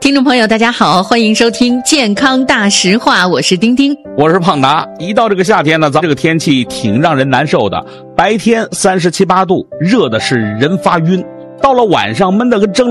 听众朋友大家好，欢迎收听健康大实话，我是丁丁， 我是胖达。一到这个夏天呢，咱这个天气挺让人难受的，白天37、8度，热的是人发晕，到了晚上闷得跟蒸